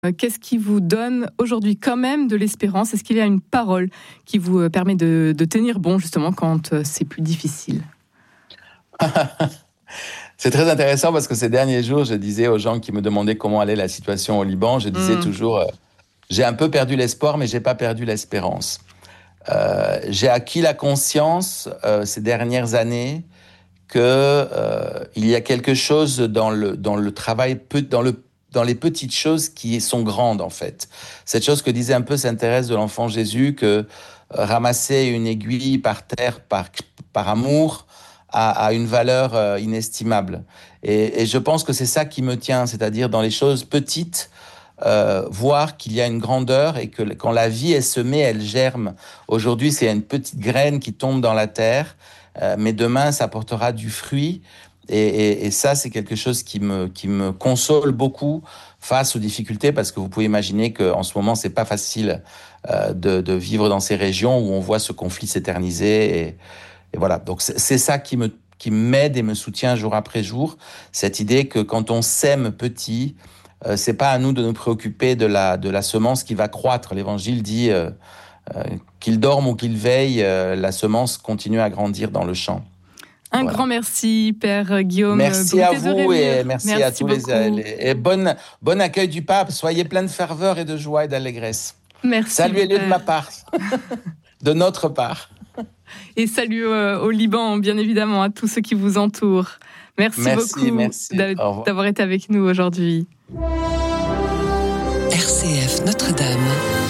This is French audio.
Qu'est-ce qui vous donne aujourd'hui quand même de l'espérance ? Est-ce qu'il y a une parole qui vous permet de tenir bon justement quand c'est plus difficile ? C'est très intéressant parce que ces derniers jours, je disais aux gens qui me demandaient comment allait la situation au Liban, je disais toujours, j'ai un peu perdu l'espoir, mais j'ai pas perdu l'espérance. J'ai acquis la conscience ces dernières années que il y a quelque chose dans le travail, dans les petites choses qui sont grandes en fait. Cette chose que disait un peu Sainte Thérèse de l'Enfant Jésus, que ramasser une aiguille par terre par amour a une valeur inestimable. Et je pense que c'est ça qui me tient, c'est-à-dire dans les choses petites, voir qu'il y a une grandeur et que quand la vie est semée, elle germe. Aujourd'hui, c'est une petite graine qui tombe dans la terre, mais demain, ça portera du fruit. Et ça, c'est quelque chose qui me console beaucoup face aux difficultés, parce que vous pouvez imaginer qu'en ce moment, c'est pas facile de vivre dans ces régions où on voit ce conflit s'éterniser. Et voilà, donc c'est ça qui m'aide et me soutient jour après jour, cette idée que quand on sème petit, c'est pas à nous de nous préoccuper de la semence qui va croître. L'Évangile dit qu'il dorme ou qu'il veille, la semence continue à grandir dans le champ. Un grand merci, Père Guillaume. Merci à vous et merci à tous et bon accueil du pape. Soyez plein de ferveur et de joie et d'allégresse. Merci. Saluez-le de ma part, de notre part. Et salut au Liban, bien évidemment, à tous ceux qui vous entourent. Merci beaucoup d'avoir été avec nous aujourd'hui. RCF Notre-Dame.